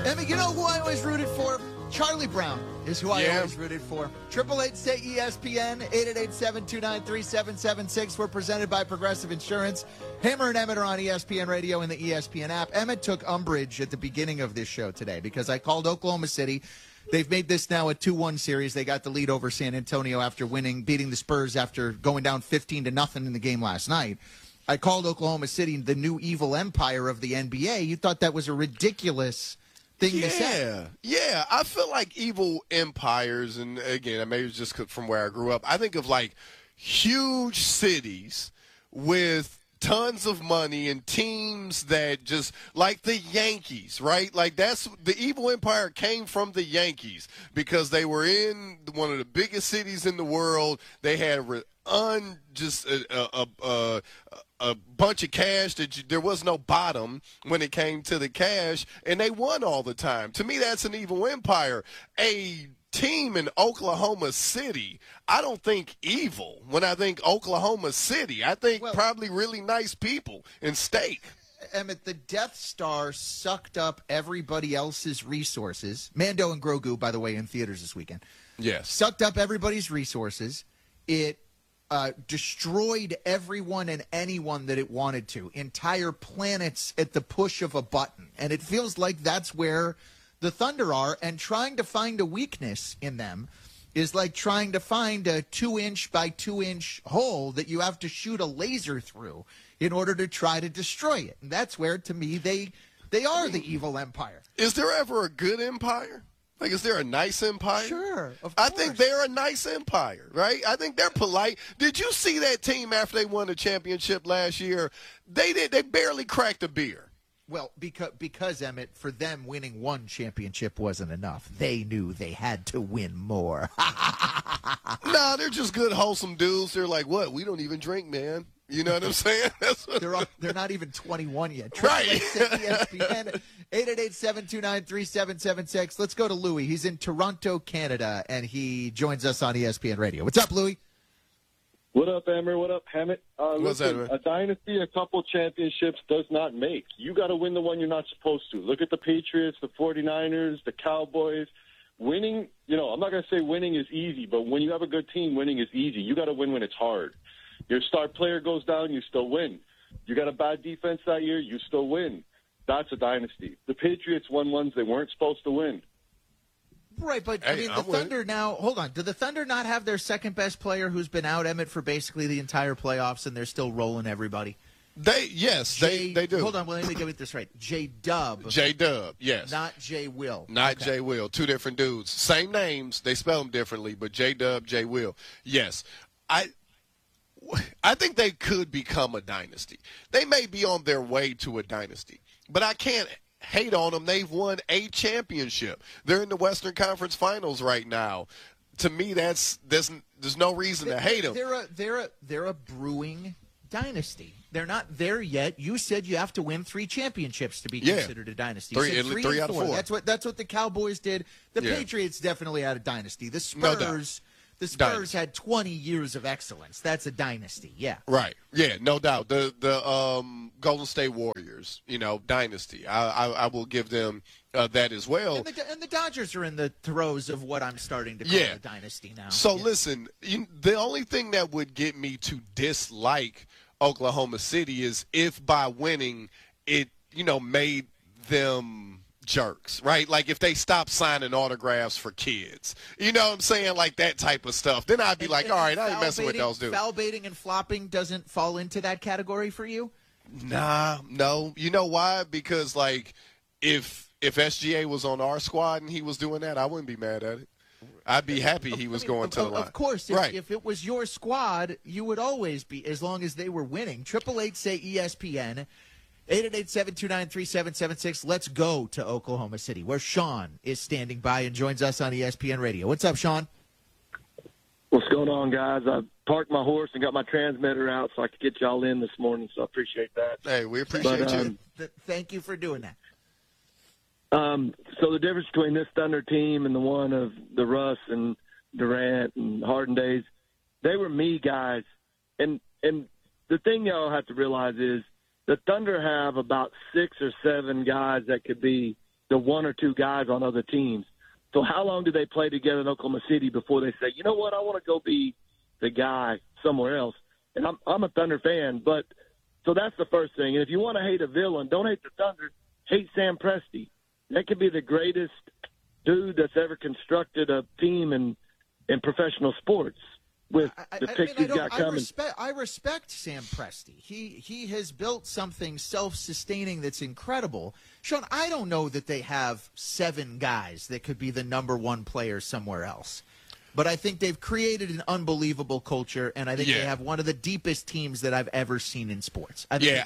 You know who I always rooted for? Charlie Brown is who I always rooted for. 888-SAY-ESPN, 888-729-3776. We're presented by Progressive Insurance. Hammer and Emmett are on ESPN Radio and the ESPN app. Emmett took umbrage at the beginning of this show today because I called Oklahoma City. They've made this now a 2-1 series. They got the lead over San Antonio after beating the Spurs after going down 15-0 in the game last night. I called Oklahoma City the new evil empire of the NBA. You thought that was a ridiculous thing to say. Yeah. I feel like evil empires, and again, maybe it's just from where I grew up. I think of like huge cities with tons of money and teams that just like the Yankees, right? Like that's the evil empire came from the Yankees because they were in one of the biggest cities in the world. They had a bunch of cash that there was no bottom when it came to the cash, and they won all the time. To me, that's an evil empire. A team in Oklahoma City, I don't think evil. When I think Oklahoma City, I think probably really nice people and steak. Emmett, the Death Star sucked up everybody else's resources. Mando and Grogu, by the way, in theaters this weekend. Yes. Sucked up everybody's resources. It destroyed everyone and anyone that it wanted to. Entire planets at the push of a button. And it feels like that's where the Thunder are, and trying to find a weakness in them is like trying to find a 2-inch by 2-inch hole that you have to shoot a laser through in order to try to destroy it. And that's where, to me, they are the evil empire. Is there ever a good empire? Like, is there a nice empire? Sure, of course. I think they're a nice empire, right? I think they're polite. Did you see that team after they won the championship last year? They barely cracked a beer. Well, because, Emmett, for them, winning one championship wasn't enough. They knew they had to win more. No, they're just good, wholesome dudes. They're like, what? We don't even drink, man. You know what I'm saying? They're not even 21 yet. Right. ESPN, 888-729-3776. Let's go to Louis. He's in Toronto, Canada, and he joins us on ESPN Radio. What's up, Louis? What up, Emmer? What up, Hammett? What's that, man? A dynasty, a couple championships does not make. You got to win the one you're not supposed to. Look at the Patriots, the 49ers, the Cowboys. Winning, I'm not going to say winning is easy, but when you have a good team, winning is easy. You got to win when it's hard. Your star player goes down, you still win. You got a bad defense that year, you still win. That's a dynasty. The Patriots won ones they weren't supposed to win. Right, but the Thunder now, hold on. Do the Thunder not have their second best player who's been out, Emmett, for basically the entire playoffs, and they're still rolling everybody? They do. Hold on, let me get this right. J-Dub. J-Dub, yes. Not J-Will. Not okay. J-Will. Two different dudes. Same names. They spell them differently, but J-Dub, J-Will. Yes. I think they could become a dynasty. They may be on their way to a dynasty, but I can't hate on them. They've won a championship. They're in the Western Conference Finals right now. To me, there's no reason to hate them. They're a brewing dynasty. They're not there yet. You said you have to win 3 championships to be considered a dynasty. Three out of 4. That's what the Cowboys did. The Patriots definitely had a dynasty. The Spurs. The Spurs had 20 years of excellence. That's a dynasty, yeah. Right, yeah, no doubt. The Golden State Warriors, dynasty. I will give them that as well. And the Dodgers are in the throes of what I'm starting to call a dynasty now. So listen, the only thing that would get me to dislike Oklahoma City is if by winning it, made them jerks, right? Like if they stop signing autographs for kids, you know what I'm saying? Like that type of stuff. Then I'd be all right, I ain't messing with those dudes. Foul baiting and flopping doesn't fall into that category for you? Nah, no. You know why? Because like if SGA was on our squad and he was doing that, I wouldn't be mad at it. I'd be happy he was going to the line. Of course, if it was your squad, you would always be, as long as they were winning. 888-SAY-ESPN. 888-729-3776. Let's go to Oklahoma City, where Sean is standing by and joins us on ESPN Radio. What's up, Sean? What's going on, guys? I parked my horse and got my transmitter out so I could get y'all in this morning, so I appreciate that. Hey, we appreciate you. Thank you for doing that. So the difference between this Thunder team and the one of the Russ and Durant and Harden days, they were me guys. And the thing y'all have to realize is the Thunder have about 6 or 7 guys that could be the one or two guys on other teams. So how long do they play together in Oklahoma City before they say, you know what, I want to go be the guy somewhere else? And I'm a Thunder fan, but so that's the first thing. And if you want to hate a villain, don't hate the Thunder, hate Sam Presti. That could be the greatest dude that's ever constructed a team in professional sports with the picks he's got coming. I respect Sam Presti. He has built something self-sustaining that's incredible. Sean, I don't know that they have 7 guys that could be the number one player somewhere else. But I think they've created an unbelievable culture, and I think they have one of the deepest teams that I've ever seen in sports.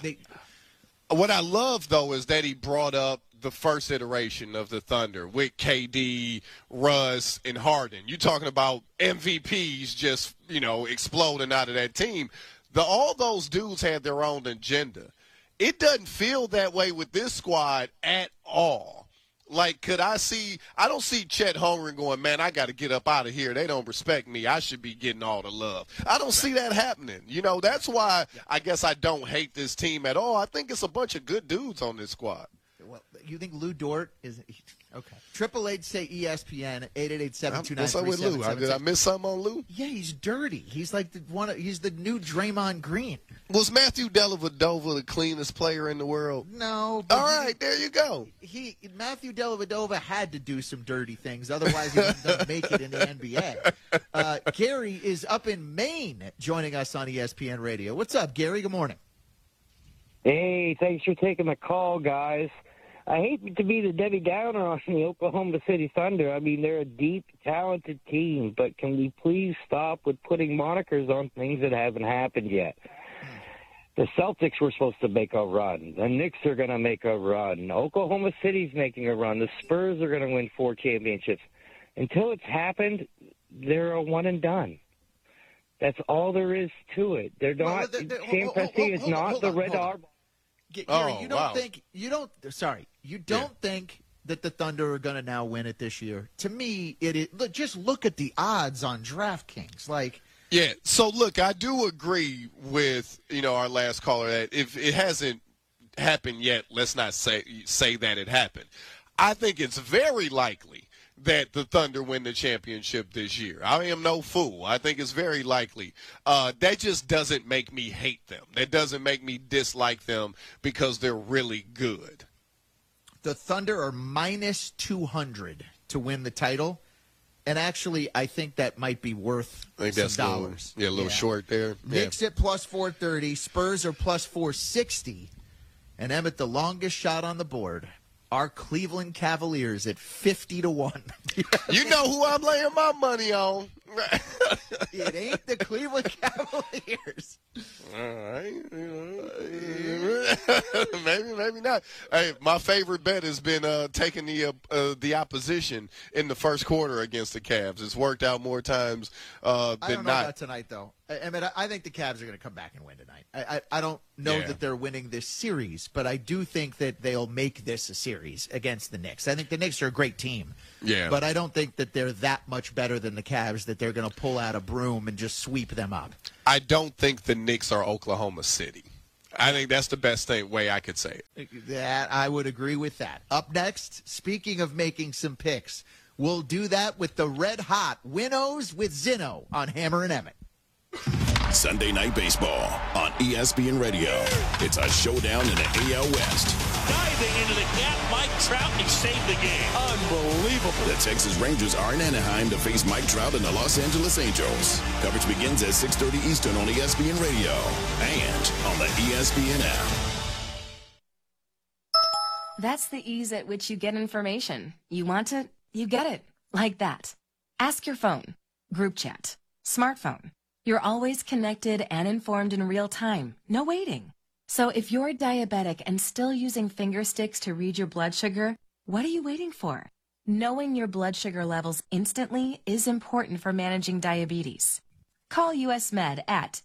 What I love, though, is that he brought up the first iteration of the Thunder with KD, Russ, and Harden. You're talking about MVPs just, exploding out of that team. All those dudes had their own agenda. It doesn't feel that way with this squad at all. Like, I don't see Chet Holmgren going, man, I got to get up out of here. They don't respect me. I should be getting all the love. I don't see that happening. That's why I guess I don't hate this team at all. I think it's a bunch of good dudes on this squad. Well, you think Lou Dort is – okay. 888 say ESPN, 888-729-3776. What's up with Lou? Did I miss something on Lou? Yeah, he's dirty. He's like he's the new Draymond Green. Was Matthew Dellavedova the cleanest player in the world? No. All right, there you go. Matthew Dellavedova had to do some dirty things. Otherwise, he wouldn't make it in the NBA. Gary is up in Maine joining us on ESPN Radio. What's up, Gary? Good morning. Hey, thanks for taking the call, guys. I hate to be the Debbie Downer on the Oklahoma City Thunder. I mean, they're a deep, talented team, but can we please stop with putting monikers on things that haven't happened yet? The Celtics were supposed to make a run. The Knicks are going to make a run. Oklahoma City's making a run. The Spurs are going to win 4 championships. Until it's happened, they're a one and done. That's all there is to it. They're not. Sam Presti is not the Red Auerbach. Gary, you don't think that the Thunder are going to now win it this year? To me, it is. Look, just look at the odds on DraftKings. So look, I do agree with our last caller that if it hasn't happened yet, let's not say that it happened. I think it's very likely that the Thunder win the championship this year. I am no fool. I think it's very likely. That just doesn't make me hate them. That doesn't make me dislike them because they're really good. The Thunder are minus 200 to win the title. And actually, I think that might be worth some dollars. A little short there. Knicks at plus 430. Spurs are plus 460. And Emmett, the longest shot on the board, our Cleveland Cavaliers at 50-1. You know who I'm laying my money on. It ain't the Cleveland Cavaliers. All right. Maybe not. Hey, my favorite bet has been taking the opposition in the first quarter against the Cavs. It's worked out more times than not. I don't know about tonight, though. I think the Cavs are going to come back and win tonight. I don't know that they're winning this series, but I do think that they'll make this a series against the Knicks. I think the Knicks are a great team. Yeah. But I don't think that they're that much better than the Cavs that they're going to pull out a broom and just sweep them up. I don't think the Knicks are Oklahoma City. I think that's the best way I could say it. That I would agree with that. Up next, speaking of making some picks, we'll do that with the red hot Winnows with Zinno on Hammer and Emmett. Sunday Night Baseball on ESPN Radio. It's a showdown in the AL West. Diving into the gap, Mike Trout, and he saved the game. Unbelievable. The Texas Rangers are in Anaheim to face Mike Trout and the Los Angeles Angels. Coverage begins at 6:30 Eastern on ESPN Radio and on the ESPN app. That's the ease at which you get information. You want it, you get it. Like that. Ask your phone. Group chat. Smartphone. You're always connected and informed in real time. No waiting. So if you're diabetic and still using finger sticks to read your blood sugar, what are you waiting for? Knowing your blood sugar levels instantly is important for managing diabetes. Call US Med at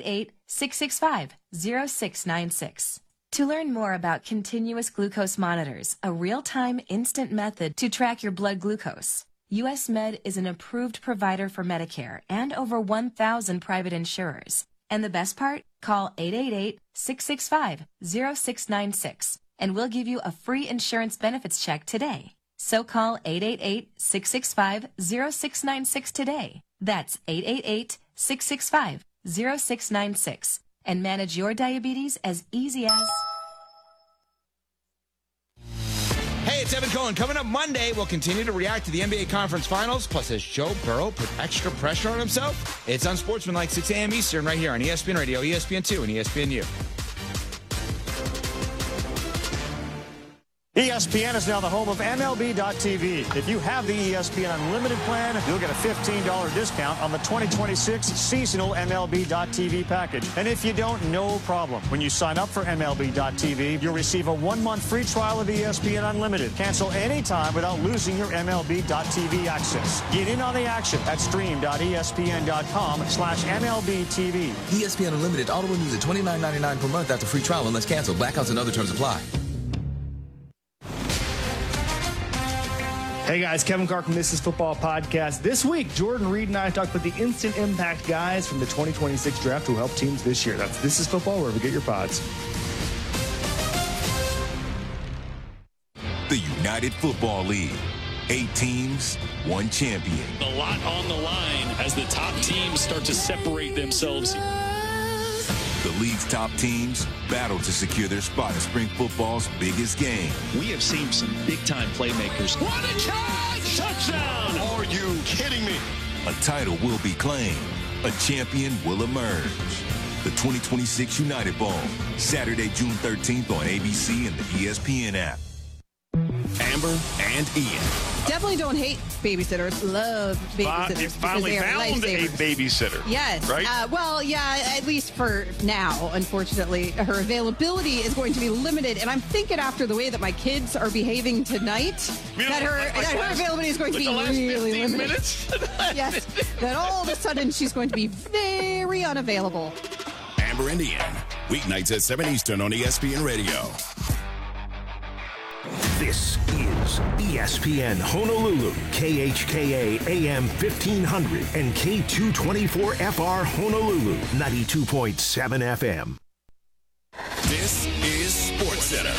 888-665-0696. To learn more about continuous glucose monitors, a real-time instant method to track your blood glucose, US Med is an approved provider for Medicare and over 1,000 private insurers. And the best part? Call 888-665-0696 and we'll give you a free insurance benefits check today. So call 888-665-0696 today. That's 888-665-0696. And manage your diabetes as easy as... Hey, it's Evan Cohen. Coming up Monday, we'll continue to react to the NBA Conference Finals. Plus, has Joe Burrow put extra pressure on himself? It's Unsportsmanlike, 6 a.m. Eastern, right here on ESPN Radio, ESPN2, and ESPNU. ESPN is now the home of MLB.tv. If you have the ESPN Unlimited plan, you'll get a $15 discount on the 2026 seasonal MLB.tv package. And if you don't, no problem. When you sign up for MLB.tv, you'll receive a 1-month free trial of ESPN Unlimited. Cancel anytime without losing your MLB.tv access. Get in on the action at stream.espn.com/MLBTV. ESPN Unlimited auto renews at $29.99 per month after free trial unless canceled. Blackouts and other terms apply. Hey guys, Kevin Carr from This Is Football Podcast. This week, Jordan Reed and I talked with the instant impact guys from the 2026 draft who helped teams this year. That's This Is Football, wherever you get your pods. The United Football League. 8 teams, 1 champion. A lot on the line as the top teams start to separate themselves. The league's top teams battle to secure their spot in spring football's biggest game. We have seen some big-time playmakers. What a catch! Touchdown! Are you kidding me? A title will be claimed. A champion will emerge. The 2026 United Bowl, Saturday, June 13th on ABC and the ESPN app. Amber and Ian. Definitely don't hate babysitters. Love babysitters. You finally found a babysitter. Yes. Right? Well, yeah, at least for now, unfortunately. Her availability is going to be limited. And I'm thinking after the way that my kids are behaving tonight, that her availability is going to be really limited. Minutes? Yes. That all of a sudden she's going to be very unavailable. Amber and Ian. Weeknights at 7 Eastern on ESPN Radio. This is ESPN Honolulu, KHKA AM 1500 and K224FR Honolulu, 92.7 FM. This is SportsCenter.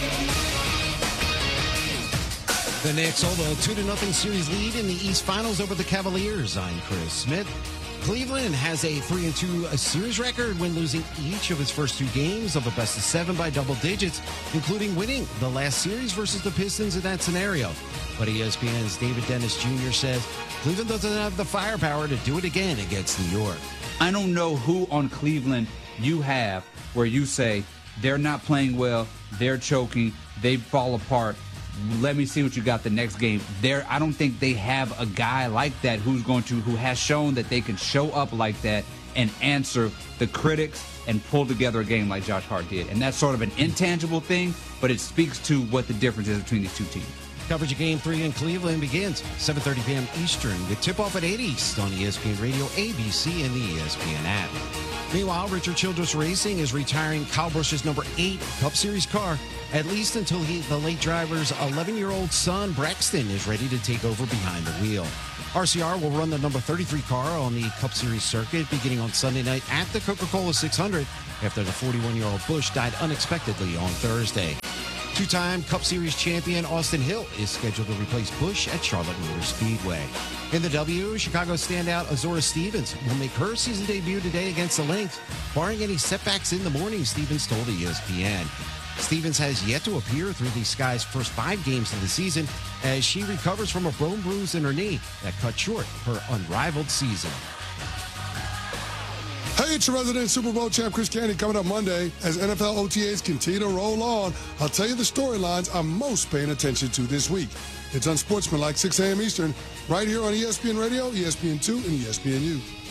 The Knicks hold a 2-0 series lead in the East Finals over the Cavaliers. I'm Chris Smith. Cleveland has a 3-2 series record when losing each of its first 2 games of a best-of-7 by double digits, including winning the last series versus the Pistons in that scenario. But ESPN's David Dennis Jr. says Cleveland doesn't have the firepower to do it again against New York. I don't know who on Cleveland you have where you say they're not playing well, they're choking, they fall apart. Let me see what you got the next game. I don't think they have a guy like that who has shown that they can show up like that and answer the critics and pull together a game like Josh Hart did. And that's sort of an intangible thing, but it speaks to what the difference is between these two teams. Coverage of Game 3 in Cleveland begins 7:30 p.m. Eastern with tip-off at 8 East on ESPN Radio, ABC, and the ESPN app. Meanwhile, Richard Childress Racing is retiring Kyle Busch's number 8 Cup Series car, at least until the late driver's 11-year-old son, Braxton, is ready to take over behind the wheel. RCR will run the number 33 car on the Cup Series circuit beginning on Sunday night at the Coca-Cola 600 after the 41-year-old Busch died unexpectedly on Thursday. 2-time Cup Series champion Austin Hill is scheduled to replace Busch at Charlotte Motor Speedway. In the W, Chicago standout Azora Stevens will make her season debut today against the Lynx. Barring any setbacks in the morning, Stevens told ESPN. Stevens has yet to appear through the Sky's first 5 games of the season as she recovers from a bone bruise in her knee that cut short her unrivaled season. Hey, it's your resident Super Bowl champ Chris Canty coming up Monday as NFL OTAs continue to roll on. I'll tell you the storylines I'm most paying attention to this week. It's Unsportsmanlike, 6 a.m. Eastern, right here on ESPN Radio, ESPN2, and ESPNU.